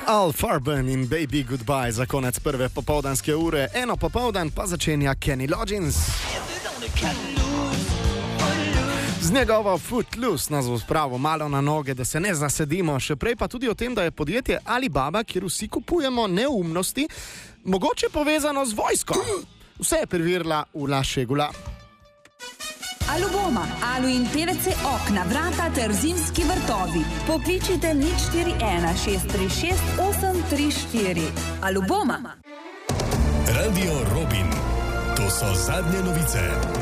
Al Farben in Baby Goodbye za konec prve popoldanske ure. Eno popoldan pa začenja Kenny Loggins. Z njegovo Footloose nas bo spravil malo na noge, da se ne zasedimo. Še prej pa tudi o tem, da je podjetje Alibaba, kjer vsi kupujemo neumnosti, mogoče povezano z vojsko. Vse je preverila Ula Šegula. Aluboma, Alu in PVC okna, vrata ter zimski vrtovi. Pokličite 041 636 834. Aluboma. Radio Robin. To so zadnje novice.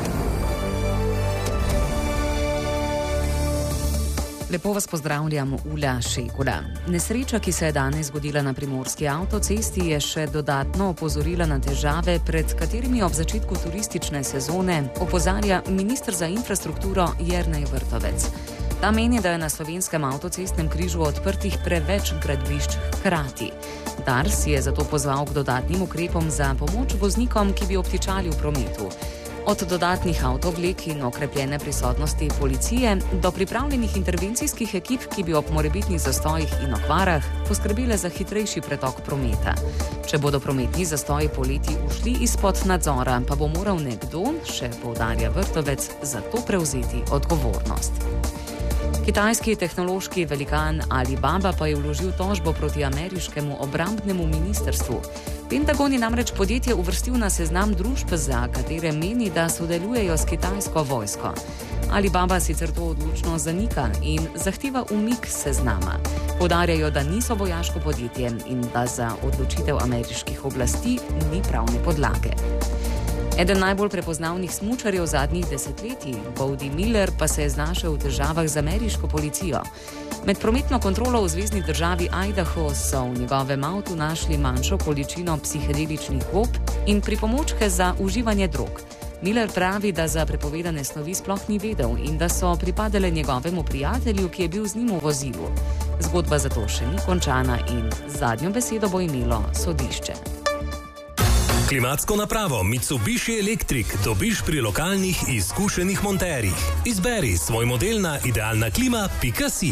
Lepo vas pozdravljam, Ula Šegula. Nesreča, ki se je danes zgodila na primorski avtocesti, je še dodatno opozorila na težave, pred katerimi ob začetku turistične sezone opozarja minister za infrastrukturo Jernej Vrtovec. Ta meni, da je na slovenskem avtocestnem križu odprtih preveč gradbišč hkrati. Dars je zato pozval k dodatnim ukrepom za pomoč voznikom, ki bi obtičali v prometu. Od dodatnih avtovlek in okrepljene prisotnosti policije do pripravljenih intervencijskih ekip, ki bi ob morebitnih zastojih in okvarah poskrbele za hitrejši pretok prometa. Če bodo prometni zastoji poleti ušli izpod nadzora, pa bo moral nekdo, še poudarja Vrtovec, za to prevzeti odgovornost. Kitajski tehnološki velikan Alibaba pa je vložil tožbo proti ameriškemu obrambnemu ministrstvu. Pentagon je namreč podjetje uvrstil na seznam družb, za katere meni, da sodelujejo s kitajsko vojsko. Alibaba sicer to odločno zanika in zahteva umik seznama. Poudarjajo, da niso vojaško podjetje in da za odločitev ameriških oblasti ni pravne podlage. Eden najbolj prepoznavnih smučarjev zadnjih desetletij, Bode Miller, pa se je znašel v težavah z ameriško policijo. Med prometno kontrolo v zvezni državi Idaho so v njegovem avtu našli manjšo količino psihedeličnih gob in pripomočke za uživanje drog. Miller pravi, da za prepovedane snovi sploh ni vedel in da so pripadale njegovemu prijatelju, ki je bil z njim v vozilu. Zgodba zato še ni končana in zadnjo besedo bo imelo sodišče. Klimatsko napravo Mitsubishi Electric dobiš pri lokalnih izkušenih monterjih. Izberi svoj model na idealnaklima.si.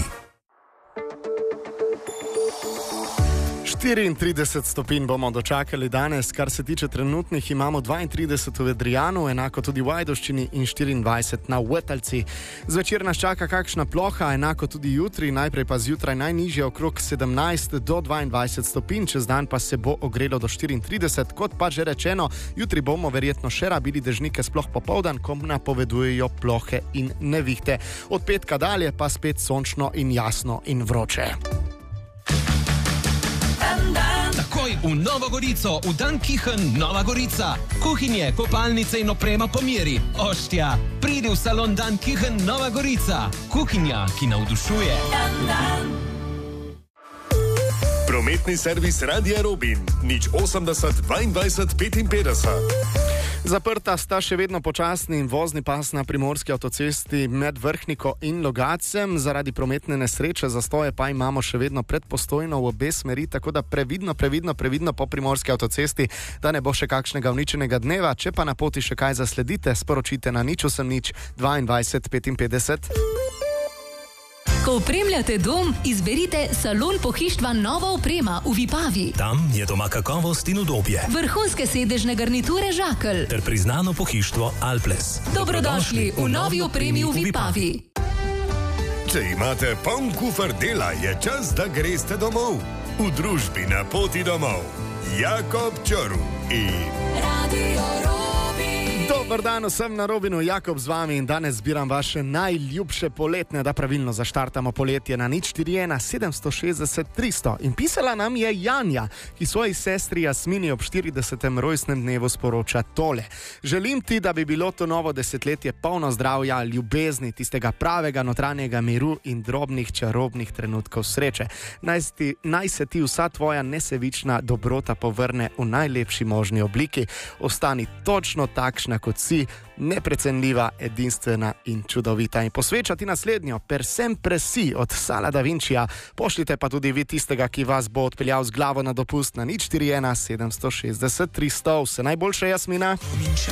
34 stopinj bomo dočakali danes, kar se tiče trenutnih, imamo 32 v Vedrijanu, enako tudi v Ajdovščini in 24 na Vrtalci. Zvečer nas čaka kakšna ploha, enako tudi jutri, najprej pa zjutraj najnižje okrog 17 do 22 stopinj, čez dan pa se bo ogrelo do 34, kot pa že rečeno, jutri bomo verjetno še rabili dežnike sploh popoldan, ko napovedujejo plohe in nevihte. Od petka dalje pa spet sončno in jasno in vroče. Takoj v Novo Gorico, v Dan Kichen, Nova Gorica. Kuhinje, kopalnice in oprema po meri. Oštja, pridi v salon Dan Kichen, Nova Gorica. Kuhinja, ki navdušuje. Prometni servis Radia Robin. 080 22 55. Zaprta sta še vedno počasni in vozni pas na primorski avtocesti med Vrhniko in Logacem. Zaradi prometne nesreče zastoje pa imamo še vedno pred Postojno v obe smeri, tako da previdno po primorski avtocesti, da ne bo še kakšnega uničenega dneva. Če pa na poti še kaj zasledite, sporočite na 080 22 55. Ko opremljate dom, izberite Salon pohištva Nova oprema v Vipavi. Tam je doma kakovost in udobje. Vrhunske sedežne garniture Žakelj. Ter priznano pohištvo Alples. Dobrodošli v novi opremi v Vipavi. Če imate poln kufer dela, je čas, da greste domov. V družbi Na poti domov. Jakob Čorv in Radio Robin. Dober dan vsem na Robinu, Jakob z vami in danes zbiram vaše najljubše poletne, da pravilno zaštartamo poletje na 041 760 300. In pisala nam je Janja, ki svoji sestri Jasmini ob 40. rojstnem dnevu sporoča tole. Želim ti, da bi bilo to novo desetletje polno zdravja, ljubezni, tistega pravega notranjega miru in drobnih čarobnih trenutkov sreče. Naj se ti vsa tvoja nesebična dobrota povrne v najlepši možni obliki. Ostani točno takšna, kot si, neprecenljiva, edinstvena in čudovita. In posvečati naslednjo, Per sempre si od Sala da Vincija. Pošljite pa tudi vi tistega, ki vas bo odpeljal z glavo na dopust na 041 760 300. Vse najboljše, Jasmina.